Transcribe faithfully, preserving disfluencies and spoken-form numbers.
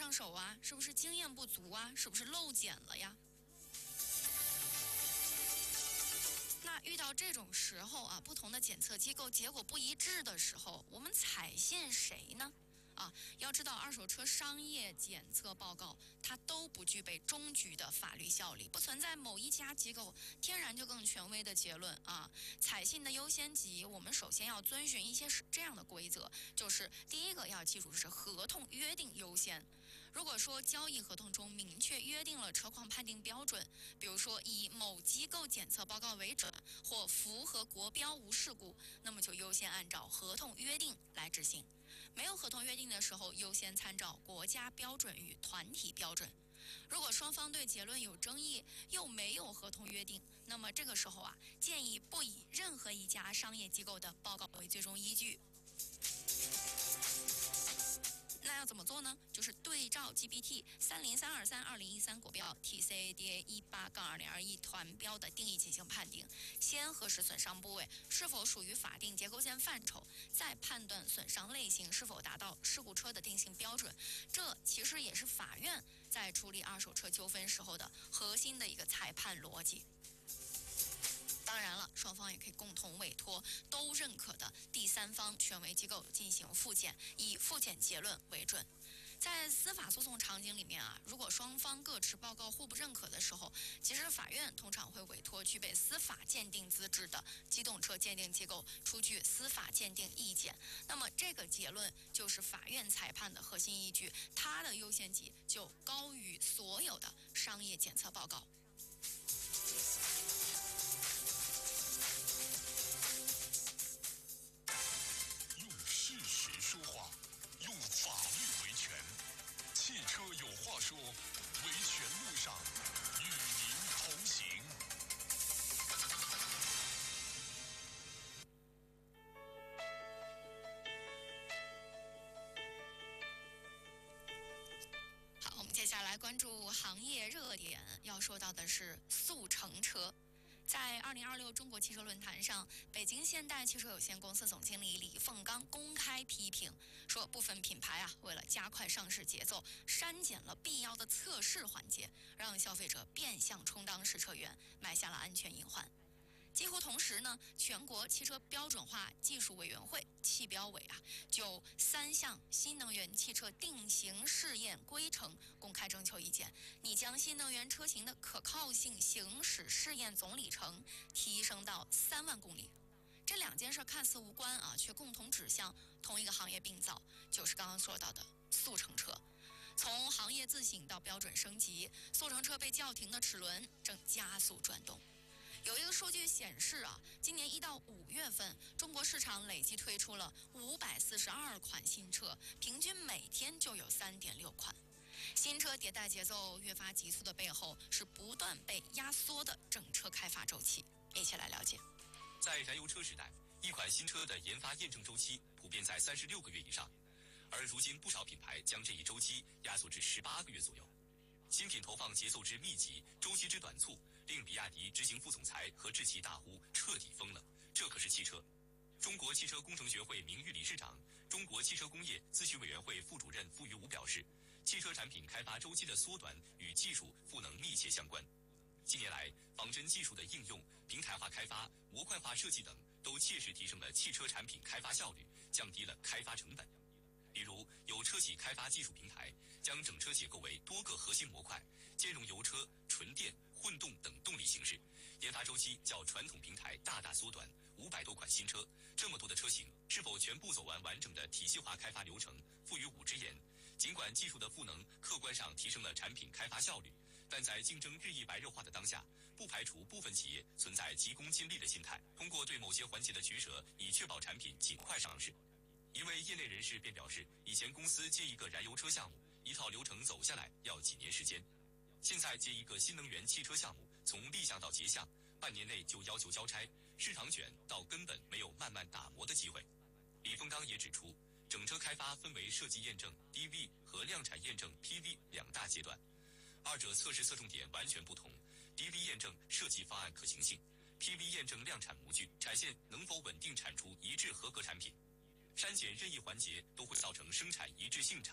上手啊？是不是经验不足啊？是不是漏检了呀？那遇到这种时候啊，不同的检测机构结果不一致的时候，我们采信谁呢？啊，要知道二手车商业检测报告它都不具备终局的法律效力，不存在某一家机构天然就更权威的结论啊。采信的优先级，我们首先要遵循一些这样的规则，就是第一个要记住是合同约定优先。如果说交易合同中明确约定了车况判定标准，比如说以某机构检测报告为准，或符合国标无事故，那么就优先按照合同约定来执行。没有合同约定的时候，优先参照国家标准与团体标准。如果双方对结论有争议，又没有合同约定，那么这个时候啊，建议不以任何一家商业机构的报告为最终依据。那要怎么做呢？就是对照 G B T 三零三二三二零一三国标 T C A D A 一八杠二零二一团标的定义进行判定，先核实损伤部位是否属于法定结构件范畴，再判断损伤类型是否达到事故车的定性标准。这其实也是法院在处理二手车纠纷时候的核心的一个裁判逻辑。当然了，双方也可以共同委托都认可的第三方权威机构进行复检，以复检结论为准。在司法诉讼场景里面啊，如果双方各持报告互不认可的时候，其实法院通常会委托具备司法鉴定资质的机动车鉴定机构出具司法鉴定意见。那么这个结论就是法院裁判的核心依据，它的优先级就高于所有的商业检测报告。 事实说话，用法律维权。汽车有话说，维权路上与您同行。 好，我们接下来关注行业热点，要说到的是速成车。在二零二六中国汽车论坛上，北京现代汽车有限公司总经理李凤刚公开批评说，部分品牌啊，为了加快上市节奏，删减了必要的测试环节，让消费者变相充当试车员，埋下了安全隐患。几乎同时呢，全国汽车标准化技术委员会汽标委啊，就三项新能源汽车定型试验规程公开征求意见，拟将新能源车型的可靠性行驶试验总里程提升到三万公里。这两件事看似无关啊，却共同指向同一个行业病灶，就是刚刚说到的速成车。从行业自省到标准升级，速成车被叫停的齿轮正加速转动。有一个数据显示啊，今年一到五月份，中国市场累计推出了五百四十二款新车，平均每天就有三点六款。新车迭代节奏越发急促的背后，是不断被压缩的整车开发周期。一起来了解。 在燃油车时代，一款新车的研发验证周期普遍在三十六个月以上，而如今不少品牌将这一周期压缩至十八个月左右。新品投放节奏之密集，周期之短促，令比亚迪执行副总裁何志奇大呼彻底疯了，这可是汽车。中国汽车工程学会名誉理事长、中国汽车工业咨询委员会副主任傅于武表示，汽车产品开发周期的缩短与技术赋能密切相关。近年来，仿真技术的应用、平台化开发、模块化设计等，都切实提升了汽车产品开发效率，降低了开发成本。比如，有车企开发技术平台，将整车结构为多个核心模块，兼容油车、纯电、混动等动力形式，研发周期较传统平台大大缩短。五百多款新车，这么多的车型，是否全部走完完整的体系化开发流程？傅于武直言，尽管技术的赋能客观上提升了产品开发效率，但在竞争日益白热化的当下，不排除部分企业存在急功近利的心态，通过对某些环节的取舍，以确保产品尽快上市。一位业内人士便表示，以前公司接一个燃油车项目，一套流程走下来要几年时间，现在接一个新能源汽车项目，从立项到结项，半年内就要求交差，市场卷到根本没有慢慢打磨的机会。李凤刚也指出，整车开发分为设计验证 D V 和量产验证 P V 两大阶段，二者测试侧重点完全不同。 D V 验证设计方案可行性， P V 验证量产模具产线能否稳定产出一致合格产品。删减任意环节都会造成生产一致性差。